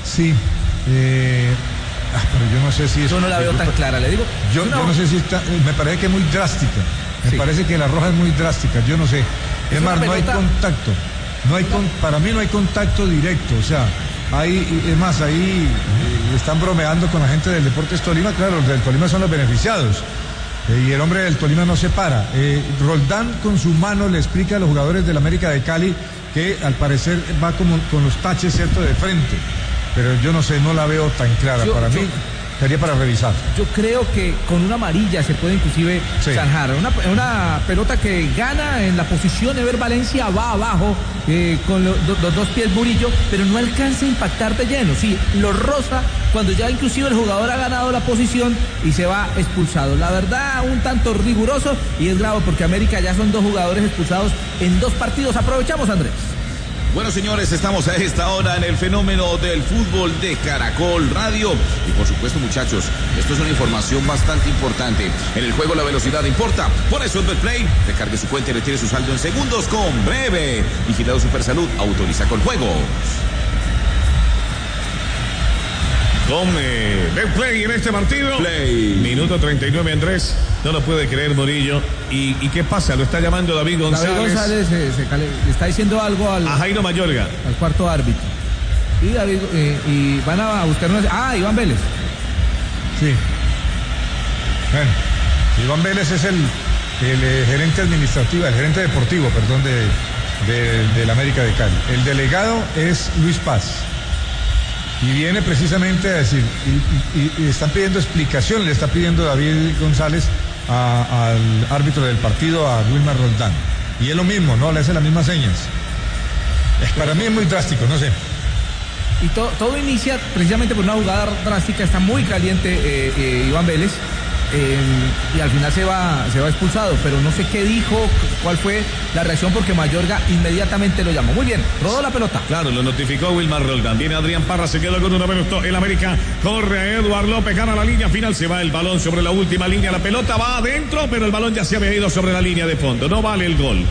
Sí. Pero yo no sé si es... Yo no la veo tan clara, le digo. Yo no sé si está... Me parece que es muy drástica. Me parece que la roja es muy drástica, yo no sé. Es más, no hay contacto. Para mí no hay contacto directo, o sea, ahí están bromeando con la gente del Deportes Tolima. Claro, los del Tolima son los beneficiados. Y el hombre del Tolima no se para. Roldán con su mano le explica a los jugadores del América de Cali que al parecer va como con los taches, ¿cierto?, de frente. Pero yo no sé, no la veo tan clara. Para mí sería para revisar. Yo creo que con una amarilla se puede inclusive zanjar. Una pelota que gana en la posición. Ever Valencia va abajo con los dos pies Murillo, pero no alcanza a impactar de lleno. Sí, lo roza cuando ya inclusive el jugador ha ganado la posición y se va expulsado. La verdad, un tanto riguroso, y es grave porque América ya son 2 jugadores expulsados en 2 partidos. Aprovechamos, Andrés. Bueno, señores, estamos a esta hora en el fenómeno del fútbol de Caracol Radio. Y por supuesto, muchachos, esto es una información bastante importante. En el juego la velocidad importa. Por eso en Betplay, recargue su cuenta y retire su saldo en segundos con Breve. Vigilado Supersalud, autoriza con juegos. Con Betplay en este partido. Play. Minuto 39, Andrés. No lo puede creer Murillo. ¿Y qué pasa? Lo está llamando David González. David González le está diciendo algo a Jairo Mayorga, al cuarto árbitro. Y van a buscar Iván Vélez. Sí. Bueno, Iván Vélez es el gerente administrativo, el gerente deportivo, perdón, del América de Cali. El delegado es Luis Paz. Y viene precisamente a decir, y están pidiendo explicación, le está pidiendo David González al árbitro del partido, a Wilmar Roldán. Y es lo mismo, ¿no? Le hace las mismas señas. Para mí es muy drástico, no sé. Y todo inicia precisamente por una jugada drástica. Está muy caliente Iván Vélez. Y al final se va expulsado, pero no sé qué dijo, cuál fue la reacción, porque Mayorga inmediatamente lo llamó. Muy bien, rodó la pelota. Claro, lo notificó Wilmar Roldán. Viene Adrián Parra, se quedó con una pelota. El América corre a Eduard López, gana la línea final, se va el balón sobre la última línea. La pelota va adentro, pero el balón ya se había ido sobre la línea de fondo. No vale el gol.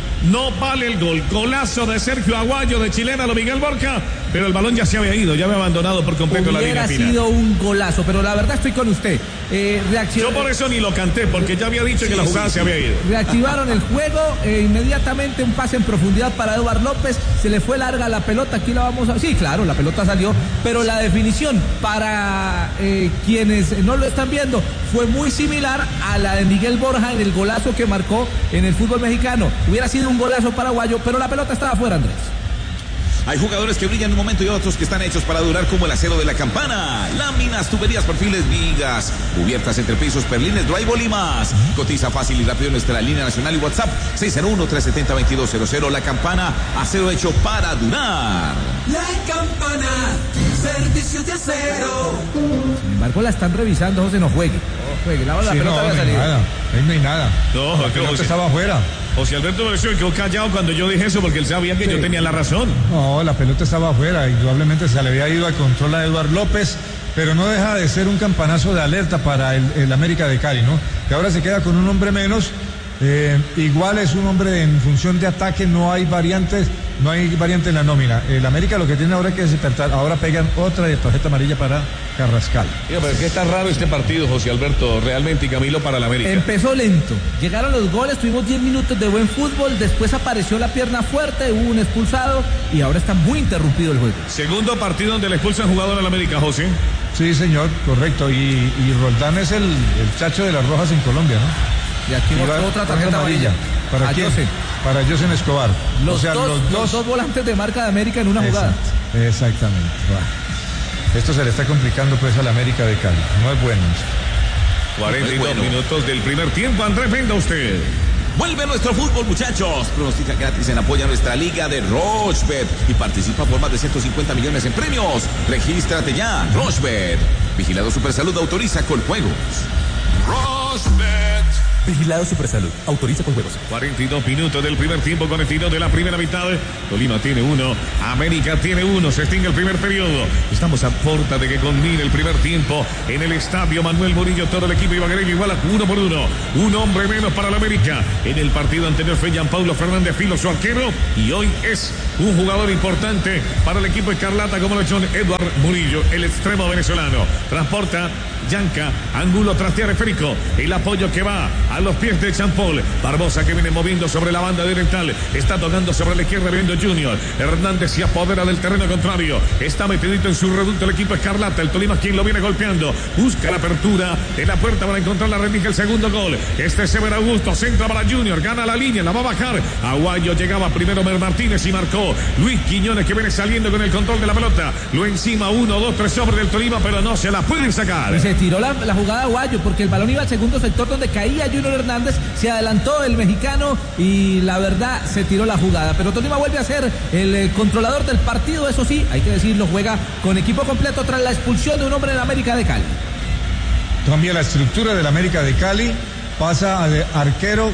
Golazo de Sergio Aguayo, de Chilena, lo Miguel Borja, pero el balón ya se había ido, ya había abandonado por completo la línea final. Hubiera sido un golazo, pero la verdad estoy con usted. Yo por eso ni lo canté, porque ya había dicho que la jugada se había ido. Reactivaron el juego, inmediatamente un pase en profundidad para Eduard López, se le fue larga la pelota, aquí la vamos a... Sí, claro, la pelota salió, pero la definición para quienes no lo están viendo fue muy similar a la de Miguel Borja en el golazo que marcó en el fútbol mexicano. Hubiera sido un golazo paraguayo, pero la pelota estaba afuera, Andrés. Hay jugadores que brillan en un momento y otros que están hechos para durar, como el acero de la Campana. Láminas, tuberías, perfiles, vigas, cubiertas, entrepisos, perlines, drywall y más. Cotiza fácil y rápido en nuestra línea nacional y WhatsApp 601-370-2200. La Campana, acero hecho para durar. La Campana, servicios de acero. Sin embargo, la están revisando, José, no juegue. La pelota había salido. Ahí no hay nada. No, la pelota estaba afuera. José Alberto Berecio quedó callado cuando yo dije eso, porque él sabía que yo tenía la razón. No, la pelota estaba afuera, indudablemente se le había ido al control a Eduard López, pero no deja de ser un campanazo de alerta para el América de Cali, ¿no? Que ahora se queda con un hombre menos. Igual es un hombre en función de ataque, no hay variante en la nómina. El América lo que tiene ahora es que despertar. Ahora pegan otra de tarjeta amarilla para Carrascal. Mira, pero es que está raro este partido, José Alberto, realmente, y Camilo, para el América. Empezó lento, llegaron los goles, tuvimos 10 minutos de buen fútbol, después apareció la pierna fuerte, hubo un expulsado y ahora está muy interrumpido el juego. Segundo partido donde le expulsan jugador al América, José. Sí, señor, correcto. Y Roldán es el chacho de las rojas en Colombia, ¿no? Y aquí mostró otra tarjeta amarilla. ¿Para quién? Para José Escobar. Los dos volantes de marca de América en una jugada. Exactamente. Esto se le está complicando pues al América de Cali. No es bueno. 42 minutos del primer tiempo. Andrés, venga usted. Vuelve nuestro fútbol, muchachos. Pronostica gratis en apoyo a nuestra liga de Rochebet y participa por más de 150 millones en premios. Regístrate ya. Rochebet. Vigilado Supersalud, autoriza con juegos. Rochebet. Vigilado Supersalud. Autoriza con juegos. 42 minutos del primer tiempo, 42 de la primera mitad. Tolima tiene 1, América tiene 1. Se extingue el primer periodo. Estamos a puerta de que culmine el primer tiempo en el estadio Manuel Murillo. Todo el equipo ibaguereño igual a 1-1. Un hombre menos para la América. En el partido anterior fue Gianpaulo Fernández Filo, su arquero. Y hoy es un jugador importante para el equipo escarlata, como lo ha hecho Eduard Murillo, el extremo venezolano. Transporta Yanca, Angulo trastea esférico. El apoyo que va a los pies de Champol. Barbosa que viene moviendo sobre la banda oriental. Está tocando sobre la izquierda, viendo Junior. Hernández se apodera del terreno contrario. Está metidito en su reducto el equipo escarlata. El Tolima quien lo viene golpeando. Busca la apertura de la puerta para encontrar la rendija. El segundo gol. Este es Sever Augusto. Centra para Junior. Gana la línea. La va a bajar. Aguayo llegaba primero Mer Martínez y marcó. Luis Quiñones que viene saliendo con el control de la pelota. Lo encima 1, 2, 3 sobre del Tolima, pero no se la pueden sacar. Y se tiró la jugada Aguayo porque el balón iba al segundo sector donde caía Junior Hernández. Se adelantó el mexicano y la verdad se tiró la jugada. Pero Tolima vuelve a ser el controlador del partido. Eso sí, hay que decirlo, juega con equipo completo tras la expulsión de un hombre en América de Cali. Cambia la estructura del América de Cali. Pasa al arquero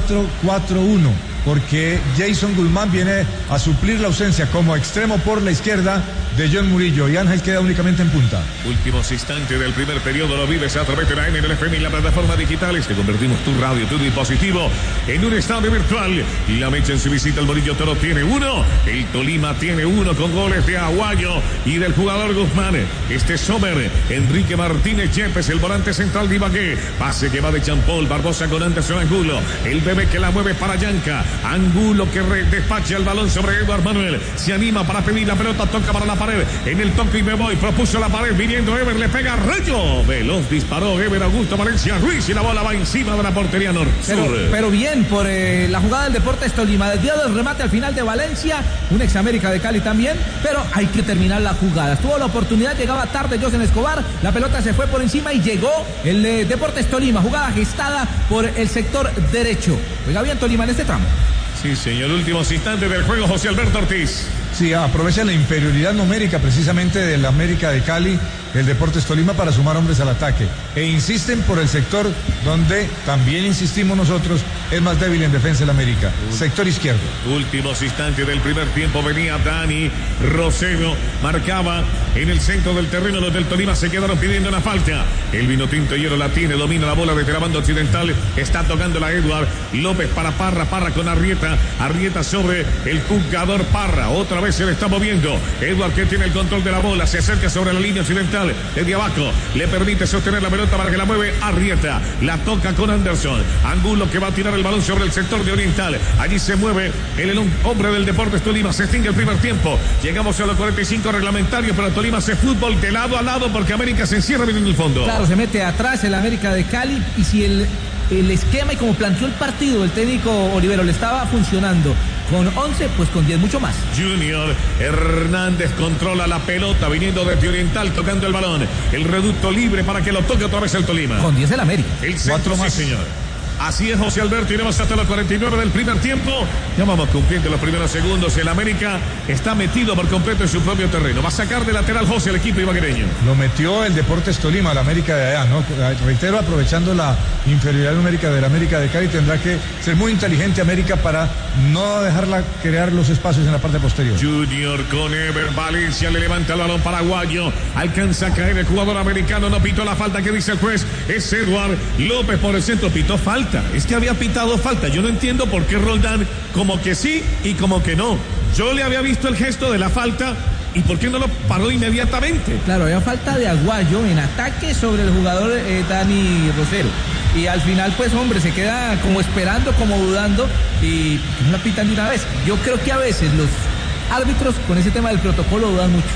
4-4-1. Porque Jason Guzmán viene a suplir la ausencia como extremo por la izquierda de John Murillo y Ángel queda únicamente en punta. Últimos instantes del primer periodo lo vives a través de la NLFM y la plataforma digitales. Te convertimos tu radio, tu dispositivo en un estadio virtual. Y la mecha en su visita al Murillo Toro tiene 1. El Tolima tiene 1 con goles de Aguayo y del jugador Guzmán. Este Sommer, Enrique Martínez Yepes, el volante central de Ibagué. Pase que va de Champol, Barbosa con Anderson Angulo. El bebé que la mueve para Yanca. Angulo que despacha el balón sobre Eduard Manuel. Se anima para pedir la pelota, toca para la pared. En el toque y me voy, propuso la pared, viniendo Ever, le pega Rayo. Veloz disparó Ever Augusto Valencia Ruiz y la bola va encima de la portería norte. Pero bien por la jugada del Deportes Tolima. Desviado el remate al final de Valencia. Un ex América de Cali también. Pero hay que terminar la jugada. Tuvo la oportunidad, llegaba tarde José Escobar. La pelota se fue por encima y llegó el Deportes Tolima. Jugada gestada por el sector derecho. Juega bien Tolima en este tramo. Sí, señor. Últimos instantes del juego, José Alberto Ortiz. Sí, aprovecha la inferioridad numérica precisamente del América de Cali, el Deportes Tolima, para sumar hombres al ataque. E insisten por el sector donde también insistimos nosotros, es más débil en defensa el América. Sector izquierdo. Últimos instantes del primer tiempo, venía Dani Rosero, marcaba en el centro del terreno. Los del Tolima se quedaron pidiendo una falta. El Vinotinto Hierro la tiene, domina la bola desde la banda occidental. Está tocando la Eduard López para Parra, Parra con Arrieta sobre el jugador Parra. Otra vez se le está moviendo. Eduard que tiene el control de la bola, se acerca sobre la línea occidental. Desde abajo le permite sostener la pelota para que la mueve Arrieta. La toca con Anderson. Angulo que va a tirar el balón sobre el sector de oriental. Allí se mueve el hombre del Deportes Tolima. Se extingue el primer tiempo. Llegamos a los 45 reglamentarios, pero Tolima hace fútbol de lado a lado porque América se encierra bien en el fondo. Claro, se mete atrás el América de Cali y si el esquema y como planteó el partido el técnico Olivero le estaba funcionando con 11, pues con 10 mucho más. Junior Hernández controla la pelota viniendo desde oriental, tocando el balón. El reducto libre para que lo toque otra vez el Tolima. Con 10 el América. El centro, sí, señor. Así es, José Alberto, iremos hasta los 49 del primer tiempo. Ya vamos cumpliendo los primeros segundos. El América está metido por completo en su propio terreno. Va a sacar de lateral José el equipo ibaguereño. Lo metió el Deportes Tolima, el América de allá, ¿no? Reitero, aprovechando la inferioridad numérica del América de Cali, tendrá que ser muy inteligente América para no dejarla crear los espacios en la parte posterior. Junior con Ever Valencia, le levanta el balón paraguayo. Alcanza a caer el jugador americano, no pitó la falta que dice el juez. Es Eduard López por el centro, pitó falta. Es que había pitado falta. Yo no entiendo por qué Roldán como que sí y como que no. Yo le había visto el gesto de la falta y por qué no lo paró inmediatamente. Claro, había falta de Aguayo en ataque sobre el jugador Dani Rosero. Y al final, pues hombre, se queda como esperando, como dudando y no la pitan de una vez. Yo creo que a veces los árbitros con ese tema del protocolo dudan mucho.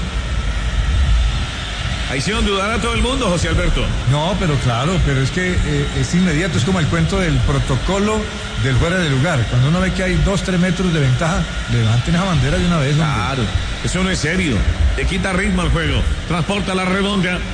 Ahí sí donde dudará todo el mundo, José Alberto. No, pero claro, pero es que es inmediato, es como el cuento del protocolo del fuera de lugar. Cuando uno ve que hay 2-3 metros de ventaja, levanten esa bandera de una vez. Claro, hombre. Eso no es serio. Le quita ritmo al juego. Transporta la redonda.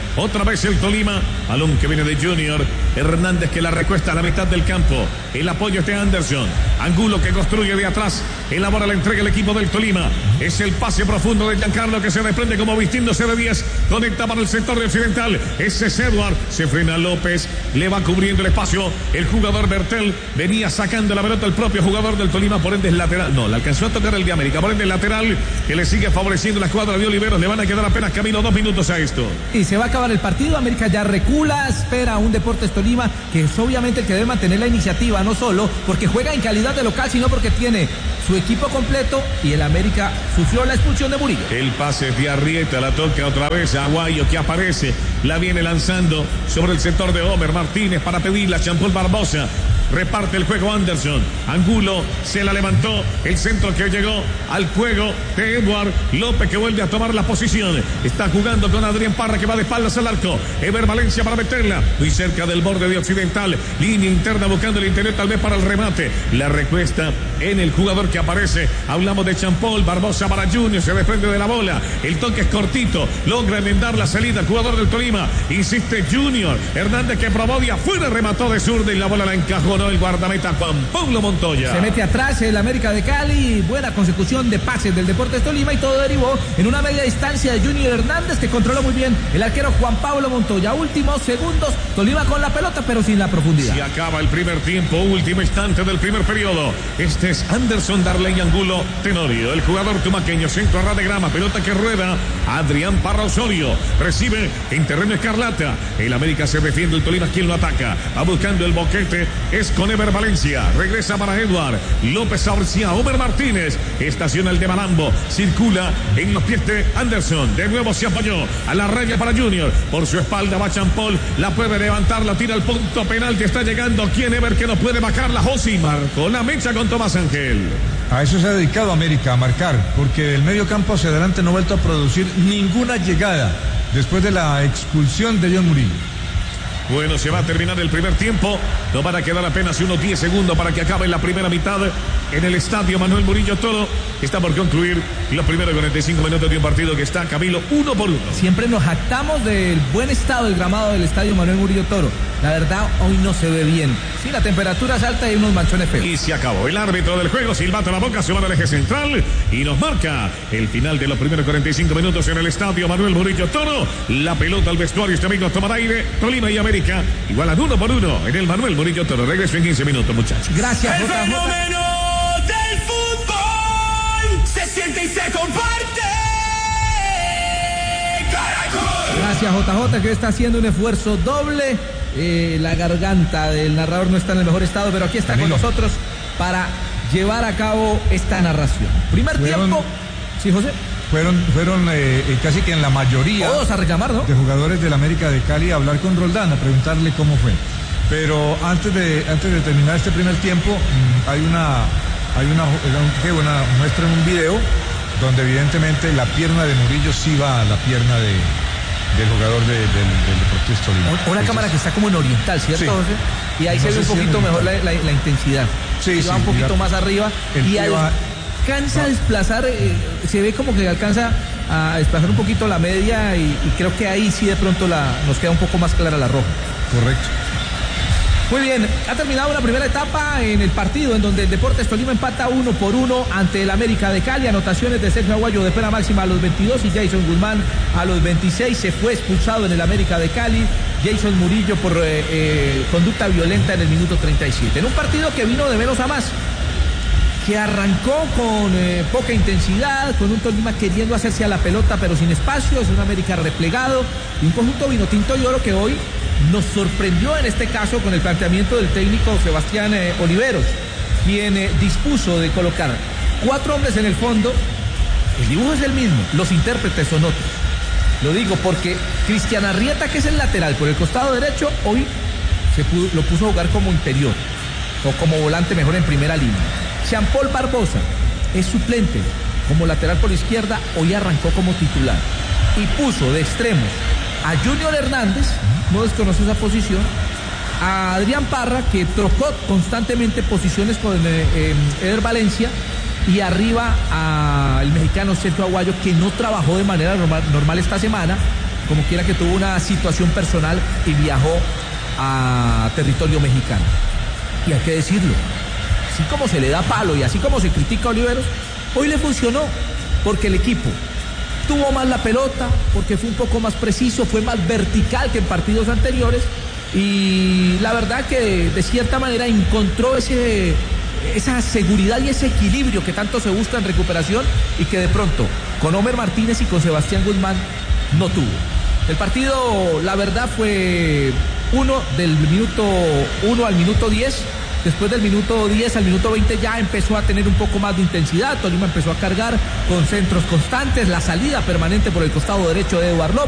Otra vez el Tolima. Balón que viene de Junior. Hernández que la recuesta a la mitad del campo. El apoyo es de Anderson. Angulo que construye de atrás. Elabora la entrega el equipo del Tolima. Es el pase profundo de Giancarlo que se desprende como vistiéndose de 10. Conecta para el sector de occidental. Ese es Edward. Se frena López. Le va cubriendo el espacio. El jugador Bertel venía sacando la pelota el propio jugador del Tolima. Por ende es lateral. No, le alcanzó a tocar el de América. Por ende el lateral que le sigue favoreciendo la escuadra de Oliveros. Le van a quedar apenas camino 2 minutos a esto. Y se va a acabar el partido. América ya recula. Espera a un Deportes Tolima que es obviamente el que debe mantener la iniciativa. No solo porque juega en calidad de local, sino porque tiene su equipo completo y el América sufrió la expulsión de Murillo. El pase de Arrieta, la toca otra vez a Aguayo que aparece, la viene lanzando sobre el sector de Homer Martínez para pedirla a Champol Barbosa. Reparte el juego Anderson. Angulo se la levantó. El centro que llegó al juego de Edward López que vuelve a tomar la posición. Está jugando con Adrián Parra que va de espaldas al arco. Ever Valencia para meterla. Muy cerca del borde de occidental. Línea interna buscando el interior tal vez para el remate. La recuesta en el jugador que aparece. Hablamos de Champol Barbosa para Junior. Se desprende de la bola. El toque es cortito. Logra enmendar la salida el jugador del Tolima. Insiste Junior. Hernández que probó de afuera. Remató de zurda y la bola la encajó. El guardameta Juan Pablo Montoya. Se mete atrás el América de Cali. Buena consecución de pases del Deportes Tolima y todo derivó en una media distancia de Junior Hernández que controló muy bien el arquero Juan Pablo Montoya. Últimos segundos, Tolima con la pelota pero sin la profundidad. Se acaba el primer tiempo, último instante del primer periodo. Este es Anderson Darley Angulo Tenorio, el jugador tumaqueño, centro a ras de grama, pelota que rueda. Adrián Parra Osorio recibe en terreno escarlata. El América se defiende, el Tolima quien lo ataca. Va buscando el boquete. Es con Ever Valencia. Regresa para Edward López Arcia. Homer Martínez. Estaciona el de Malambo. Circula en los pies de Anderson. De nuevo se apoyó a la raya para Junior. Por su espalda va Champol. La puede levantar. La tira al punto penal que está llegando. ¿Quién Ever que no puede bajar la Josi? Marcó la mecha con Tomás Ángel. A eso se ha dedicado América, a marcar. Porque el medio campo hacia adelante no ha vuelto a producir ninguna llegada después de la expulsión de John Murillo. Bueno, se va a terminar el primer tiempo. No van a quedar apenas unos 10 segundos para que acabe la primera mitad en el estadio Manuel Murillo Toro. Está por concluir los primeros 45 minutos de un partido que está, Camilo, 1-1. Siempre nos jactamos del buen estado del gramado del estadio Manuel Murillo Toro. La verdad, hoy no se ve bien. Sí, la temperatura es alta y unos manchones feos. Y se acabó. El árbitro del juego, silbato a la boca, se va al eje central y nos marca el final de los primeros 45 minutos en el estadio Manuel Murillo Toro. La pelota al vestuario, este amigo toma aire. Tolima y América igualan 1-1 en el Manuel Murillo Toro. Regreso en 15 minutos, muchachos. Gracias, El JJ. fenómeno del fútbol se siente y se comparte. Caracol. Gracias, JJ, que está haciendo un esfuerzo doble. La garganta del narrador no está en el mejor estado, pero aquí está Camilo con nosotros para llevar a cabo esta narración. Primer tiempo. Sí, José. Fueron casi que en la mayoría todos a reclamar, ¿no?, de jugadores del América de Cali a hablar con Roldán, a preguntarle cómo fue. Pero antes de terminar este primer tiempo, hay una muestra en un video donde evidentemente la pierna de Murillo sí va a la pierna del jugador del Deportes Tolima. Una cámara que está como en oriental, ¿cierto, sí, José? Y ahí no se ve un poquito mejor la intensidad. Sí, va un poquito más arriba y alcanza a desplazar, se ve como que alcanza a desplazar un poquito la media y creo que ahí sí de pronto nos queda un poco más clara la roja. Correcto. Muy bien, ha terminado la primera etapa en el partido en donde el Deportes Tolima empata 1-1 ante el América de Cali. Anotaciones de Sergio Aguayo de pena máxima a los 22 y Jason Guzmán a los 26. Se fue expulsado en el América de Cali Jason Murillo por conducta violenta en el minuto 37. En un partido que vino de menos a más, que arrancó con poca intensidad, con un Tolima queriendo hacerse a la pelota pero sin espacio. Es un América replegado y un conjunto vinotinto y oro que hoy nos sorprendió en este caso con el planteamiento del técnico Sebastián Oliveros, quien dispuso de colocar 4 hombres en el fondo. El dibujo es el mismo, los intérpretes son otros. Lo digo porque Cristian Arrieta, que es el lateral por el costado derecho, hoy lo puso a jugar como interior o como volante mejor en primera línea. Champol Barbosa es suplente como lateral por izquierda, hoy arrancó como titular y puso de extremos a Junior Hernández, no desconoce esa posición, a Adrián Parra, que trocó constantemente posiciones con Ever Valencia, y arriba al mexicano Sergio Aguayo, que no trabajó de manera normal esta semana, como quiera que tuvo una situación personal y viajó a territorio mexicano. Y hay que decirlo, así como se le da palo y así como se critica a Oliveros, hoy le funcionó, porque el equipo tuvo más la pelota, porque fue un poco más preciso, fue más vertical que en partidos anteriores, y la verdad que de cierta manera encontró esa seguridad y ese equilibrio que tanto se busca en recuperación y que de pronto con Homer Martínez y con Sebastián Guzmán no tuvo. El partido, la verdad, fue del minuto 1 al minuto 10. Después del minuto 10 al minuto 20 ya empezó a tener un poco más de intensidad. Tolima empezó a cargar con centros constantes, la salida permanente por el costado derecho de Eduardo López.